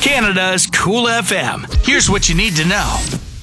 Canada's Cool FM. Here's what you need to know.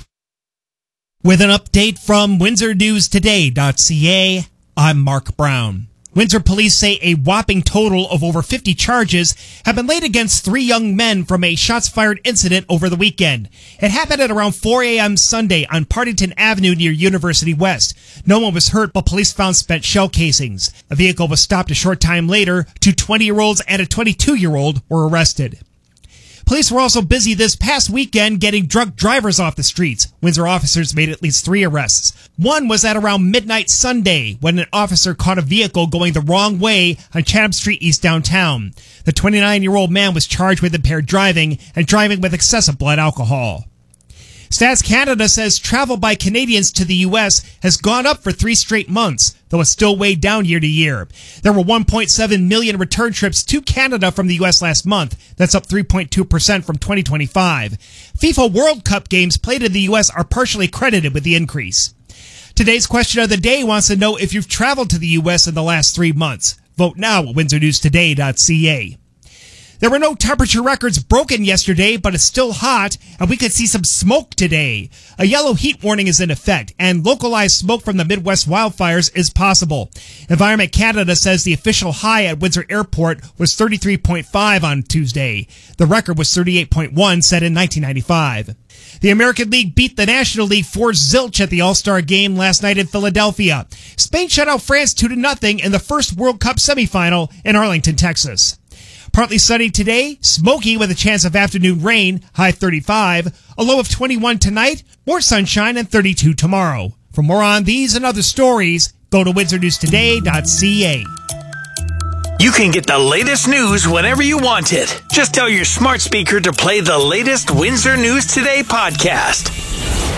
With an update from WindsorNewsToday.ca, I'm Mark Brown. Windsor police say a whopping total of over 50 charges have been laid against 3 young men from a shots-fired incident over the weekend. It happened at around 4 a.m. Sunday on Partington Avenue near University West. No one was hurt, but police found spent shell casings. A vehicle was stopped a short time later. 2 20-year-olds and a 22-year-old were arrested. Police were also busy this past weekend getting drunk drivers off the streets. Windsor officers made at least 3 arrests. One was at around midnight Sunday when an officer caught a vehicle going the wrong way on Chatham Street East downtown. The 29-year-old man was charged with impaired driving and driving with excessive blood alcohol. Stats Canada says travel by Canadians to the U.S. has gone up for 3 straight months, though it's still way down year to year. There were 1.7 million return trips to Canada from the U.S. last month. That's up 3.2% from 2025. FIFA World Cup games played in the U.S. are partially credited with the increase. Today's question of the day wants to know if you've traveled to the U.S. in the last 3 months. Vote now at WindsorNewsToday.ca. There were no temperature records broken yesterday, but it's still hot, and we could see some smoke today. A yellow heat warning is in effect, and localized smoke from the Midwest wildfires is possible. Environment Canada says the official high at Windsor Airport was 33.5 on Tuesday. The record was 38.1 set in 1995. The American League beat the National League 4-0 at the All-Star Game last night in Philadelphia. Spain shut out France 2-0 in the first World Cup semifinal in Arlington, Texas. Partly sunny today, smoky with a chance of afternoon rain, high 35, a low of 21 tonight, more sunshine and 32 tomorrow. For more on these and other stories, go to WindsorNewsToday.ca. You can get the latest news whenever you want it. Just tell your smart speaker to play the latest Windsor News Today podcast.